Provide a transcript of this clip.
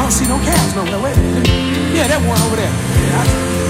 don't see no cabs nowhere. Wait a minute. Yeah, that one over there. Yeah,